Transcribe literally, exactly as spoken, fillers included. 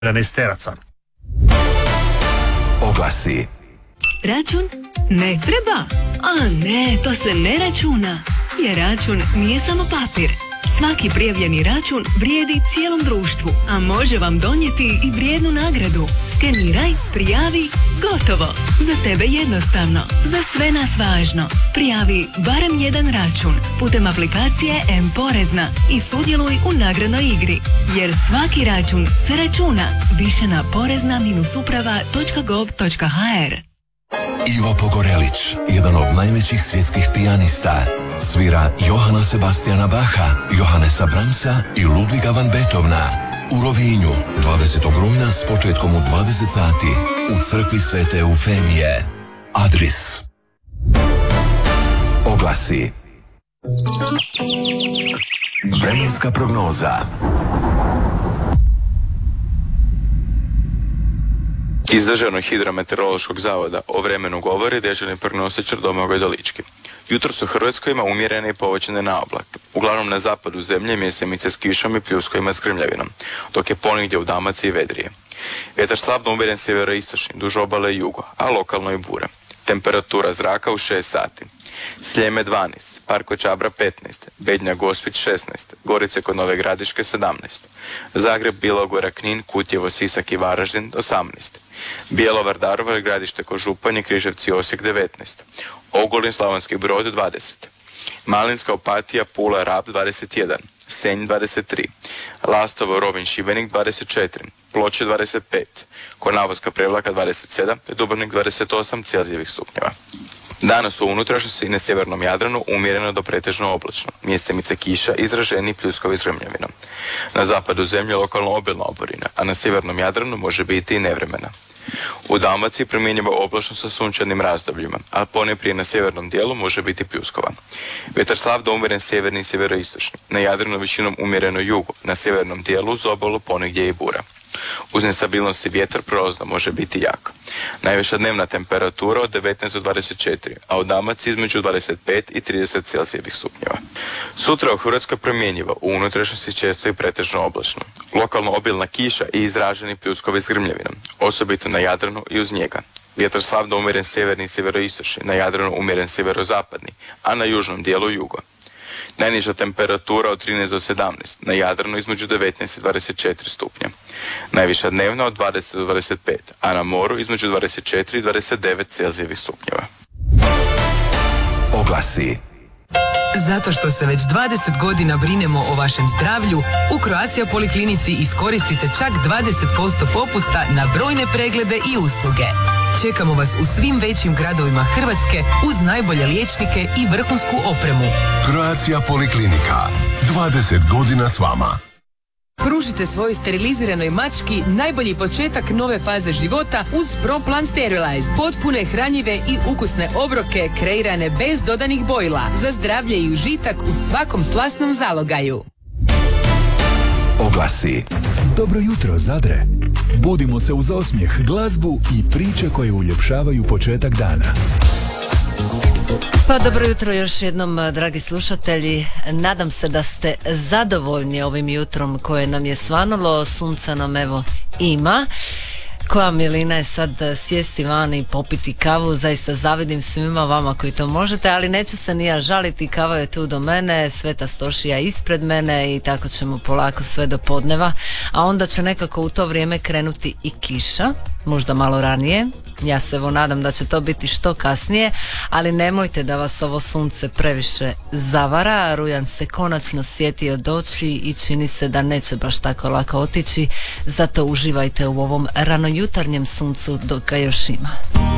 jedanaesteraca. Oglasi. Račun? Ne treba? A ne, to se ne računa. Jer račun nije samo papir. Svaki prijavljeni račun vrijedi cijelom društvu, a može vam donijeti i vrijednu nagradu. Skeniraj, prijavi, gotovo. Za tebe jednostavno, za sve nas važno. Prijavi barem jedan račun putem aplikacije M-Porezna i sudjeluj u nagradnoj igri. Jer svaki račun se računa. Više na porezna uprava točka gov točka ha er. Ivo Pogorelić, jedan od najvećih svjetskih pijanista, svira Johana Sebastiana Bacha, Johannesa Brahmsa i Ludviga van Beethovena u Rovinju dvadesetog rujna s početkom u dvadeset sati u crkvi Svete Eufemije. Adris. Oglasi. Vremenska prognoza. Iz Državnog hidrometeorološkog zavoda o vremenu govori dežurni prognostičar Domagoj Dolički. Jutros u Hrvatskoj ima umjerene i povećane naoblake. Uglavnom na zapadu zemlje mjesemice s kišom i pljuskovima s grmljavinom, dok je ponegdje u Dalmaciji vedrije. Vjetar slabno umjeren sjeveroistočni, duž obale i jugo, a lokalno i bura. Temperatura zraka u šest sati. Sljeme dvanaest, Parko Čabra petnaest, Bednja Gospić šesnaest, Gorice kod Nove Gradiške sedamnaest, Zagreb, Bilogora, Knin, Kutjevo, Sisak i Varaždin osamnaest, Bjelovar, Daruvar, Gradište kod Županje, Križevci, Osijek devetnaest, Ogulin, Slavonski Brod dvadeset, Malinska, Opatija, Pula, Rab dvadeset jedan, Senj dvadeset tri, Lastovo, Rovinj, Šibenik dvadeset četiri, Ploče dvadeset pet, Kornavovska Prevlaka dvadeset sedam, te Dubrovnik dvadeset osam Celzijevih stupnjeva. Danas u unutrašnjosti i na sjevernom Jadranu umjereno do pretežno oblačno, mjestimice kiša, izraženi pljuskovi s grmljavinom. Na zapadu zemlje lokalno obilna oborina, a na sjevernom Jadranu može biti i nevremena. U Dalmaciji primjenjiva oblačno sa sunčanim razdobljima, a ponajprije na sjevernom dijelu može biti pljuskova. Vjetar slab do umjeren sjeverni i sjeveroistočni, na Jadranu većinom umjereno jugu, na sjevernom dijelu uz obalu ponegdje i bura. Uz nestabilnosti vjetar prolazno može biti jak. Najviša dnevna temperatura od devetnaest do dvadeset četiri, a u Dalmaciji između dvadeset pet i trideset Celzijevih stupnjeva. Sutra u Hrvatskoj promjenjivo, u unutrašnjosti često i pretežno oblačno. Lokalno obilna kiša i izraženi pljuskovi s grmljavinom, osobito na Jadranu i uz njega. Vjetar slabno umjeren sjeverni i sjeveroistočni, na Jadranu umjeren sjeverozapadni, a na južnom dijelu jugo. Najniža temperatura od trinaest do sedamnaest, na Jadranu između devetnaest i dvadeset četiri stupnja. Najviša dnevna od dvadeset do dvadeset pet, a na moru između dvadeset četiri i dvadeset devet Celzijevih stupnjeva. Oglasi. Zato što se već dvadeset godina brinemo o vašem zdravlju, u Croatia Poliklinici iskoristite čak dvadeset posto popusta na brojne preglede i usluge. Čekamo vas u svim većim gradovima Hrvatske uz najbolje liječnike i vrhunsku opremu. Croatia Poliklinika. dvadeset godina s vama. Pružite svojoj steriliziranoj mački najbolji početak nove faze života uz ProPlan Sterilize. Potpune, hranjive i ukusne obroke kreirane bez dodanih bojila za zdravlje i užitak u svakom slasnom zalogaju. Oglasi. Dobro jutro, Zadre. Budimo se uz osmijeh, glazbu i priče koje uljepšavaju početak dana. Pa dobro jutro još jednom, dragi slušatelji. Nadam se da ste zadovoljni ovim jutrom koje nam je svanulo. Sunca nam evo ima. Koja milina je sad sjesti van i popiti kavu. Zaista zavidim svima vama koji to možete, ali neću se ni ja žaliti. Kava je tu do mene, Sveta Stošija ispred mene i tako ćemo polako sve do podneva. A onda će nekako u to vrijeme krenuti i kiša, možda malo ranije. Ja se evo nadam da će to biti što kasnije, ali nemojte da vas ovo sunce previše zavara. Rujan se konačno sjetio doći i čini se da neće baš tako lako otići. Zato uživajte u ovom ranojutarnjem suncu dok ga još ima.